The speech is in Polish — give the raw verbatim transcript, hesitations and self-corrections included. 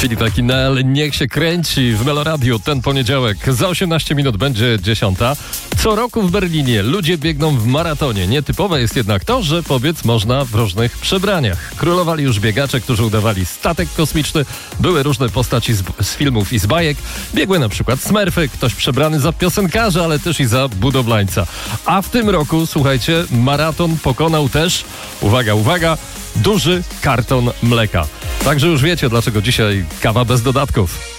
Filip Akinel, niech się kręci w Meloradiu ten poniedziałek. Za osiemnaście minut będzie dziesiąta. Co roku w Berlinie ludzie biegną w maratonie. Nietypowe jest jednak to, że pobiec można w różnych przebraniach. Królowali już biegacze, którzy udawali statek kosmiczny. Były różne postaci z, z filmów i z bajek. Biegły na przykład Smurfy, ktoś przebrany za piosenkarza, ale też i za budowlańca. A w tym roku, słuchajcie, maraton pokonał też, uwaga, uwaga, duży karton mleka. Także już wiecie, dlaczego dzisiaj kawa bez dodatków.